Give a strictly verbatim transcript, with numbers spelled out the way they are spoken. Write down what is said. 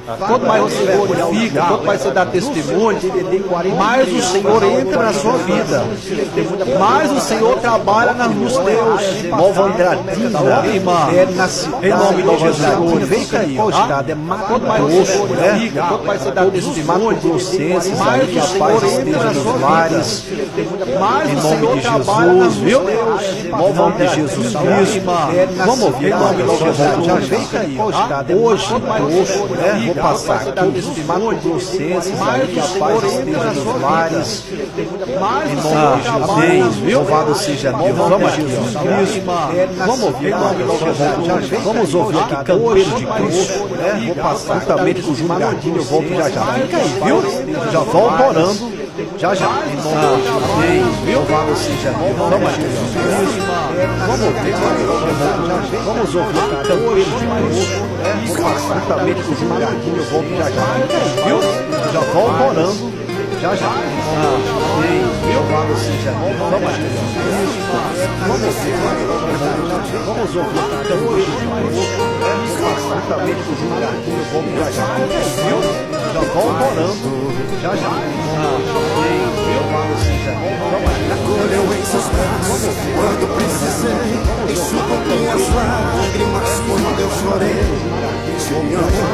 Quanto mais você glorifica, quanto mais você dá testemunho, mais o Senhor entra na sua vida, mais o Senhor trabalha na luz de Deus. Nova Andradina, é na cidade, em nome de Nova Jesus. Andradina, vem cá aí, qual estado? É Mato Grosso, né? Quanto mais você dá Todos os testemunho, Mato Grossenses, mais aí, o a Senhor paz entra esteja na nos sua lares, vida, mais em o nome Senhor de trabalha na luz Jesus, de Deus. em nome de Jesus Cristo. Vamos ouvir, em nome de Nova Jesus. Andradina, vem cá aí, qual estado? É Hoje, Mato Grosso, né? Vou passar aqui, todos os Mato Grossenses, aí, a paz esteja nos lares, em nome de Jesus, louvado seja Deus, vamos aqui, Jesus Cristo. Vamos ouvir, Nova Andradina, vamos ouvir aqui, Campeiro de Cristo, né? Vou passar juntamente com o Júnior Gardinho, eu volto já já. Fica aí, viu? Já volto orando. Já, já. Em nome de Jesus, louvado seja Deus. Vamos aqui, Jesus Cristo. Vamos ouvir, vamos ouvir aqui, Campeiro de Cristo, né? Vou passar juntamente com o Júnior Gardinho, eu volto já já. Fica aí, viu? Já volto orando. Já, já. Amém. Louvado seja Deus. Vamos aqui, Jesus Cristo. Vamos ouvir, vamos ouvir aqui, Campeiro de Cristo. Juntamente com o Júnior Gardinho, eu volto já já. Viu? Já volto orando. Já, já. Amém. Louvado seja Deus. Vamos aqui. Acolheu em seus braços quando precisei, enxugou minhas lágrimas quando eu chorei. Te amo.